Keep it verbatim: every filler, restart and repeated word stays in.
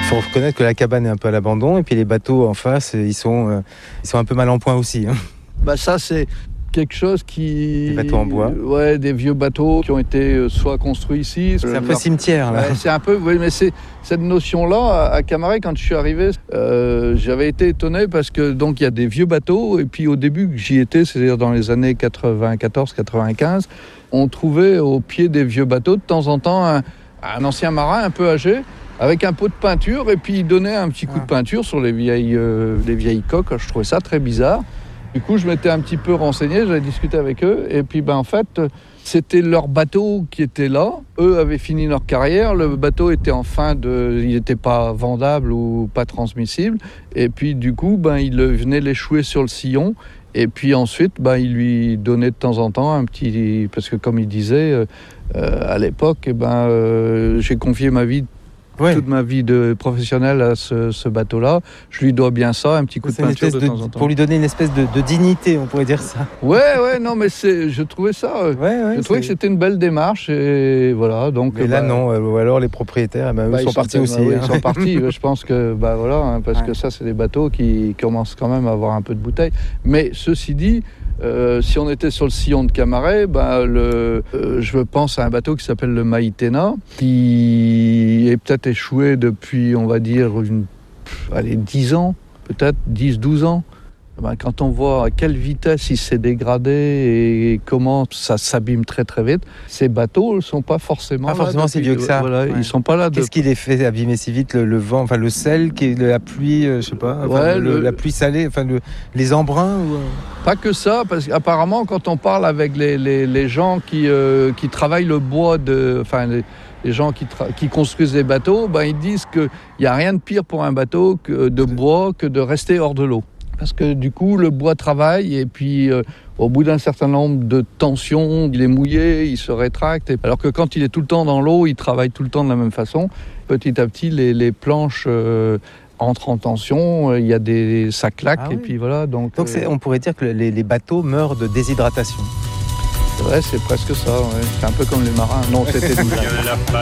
faut reconnaître que la cabane est un peu à l'abandon et puis les bateaux en face, ils sont, euh, ils sont un peu mal en point aussi. Hein. Bah ça c'est quelque chose qui... Des bateaux en bois. Ouais, des vieux bateaux qui ont été soit construits ici... C'est un peu cimetière là. Ouais, c'est un peu, oui, mais c'est cette notion-là à Camaret, quand je suis arrivé, euh, j'avais été étonné parce que donc il y a des vieux bateaux et puis au début que j'y étais, c'est-à-dire dans les années quatre-vingt-quatorze quatre-vingt-quinze, on trouvait au pied des vieux bateaux de temps en temps un, un ancien marin un peu âgé avec un pot de peinture et puis il donnait un petit coup ah. de peinture sur les vieilles, euh, les vieilles coques. Je trouvais ça très bizarre. Du coup, je m'étais un petit peu renseigné, j'avais discuté avec eux et puis ben, en fait, c'était leur bateau qui était là. Eux avaient fini leur carrière, le bateau était en fin de... Il n'était pas vendable ou pas transmissible et puis du coup, ben, ils venaient l'échouer sur le sillon. Et puis ensuite, ben, il lui donnait de temps en temps un petit... Parce que comme il disait, euh, à l'époque, eh ben, euh, j'ai confié ma vie, ouais. toute ma vie de professionnelle à ce, ce bateau-là. Je lui dois bien ça, un petit coup c'est de peinture de, de temps en temps. Pour lui donner une espèce de, de dignité, on pourrait dire ça. Ouais, ouais, non, mais c'est, je trouvais ça... Ouais, ouais, je trouvais c'est... que c'était une belle démarche et voilà. Donc, mais là, bah, non. Ou alors les propriétaires, bah, eux bah, sont, sont partis aussi. Oui, hein. Ils sont partis. Je pense que, bah, voilà, hein, parce ouais. que ça, c'est des bateaux qui commencent quand même à avoir un peu de bouteille. Mais ceci dit... Euh, si on était sur le sillon de Camaret, ben le, euh, je pense à un bateau qui s'appelle le Maïtena, qui est peut-être échoué depuis, on va dire, une, allez, dix ans, peut-être dix douze ans. Ben, quand on voit à quelle vitesse il s'est dégradé et comment ça s'abîme très très vite, ces bateaux ne sont pas forcément pas forcément là si vieux que ça. Voilà, ouais. Ils sont pas là. De... Qu'est-ce qui les fait abîmer si vite, le, le vent, enfin le sel, qui est la pluie, euh, je sais pas, enfin, ouais, le, le... la pluie salée, enfin le, les embruns ou... Pas que ça, parce qu'apparemment quand on parle avec les, les, les gens qui, euh, qui travaillent le bois, de, enfin les, les gens qui, tra- qui construisent des bateaux, ben, ils disent qu'il n'y a rien de pire pour un bateau que de bois que de rester hors de l'eau. Parce que du coup, le bois travaille et puis euh, au bout d'un certain nombre de tensions, il est mouillé, il se rétracte. Et, alors que quand il est tout le temps dans l'eau, il travaille tout le temps de la même façon. Petit à petit, les, les planches euh, entrent en tension, il y a des, ça claque ah, et oui. puis voilà. Donc, donc c'est, euh, on pourrait dire que les, les bateaux meurent de déshydratation. Ouais, c'est presque ça. Ouais. C'est un peu comme les marins. Non, c'était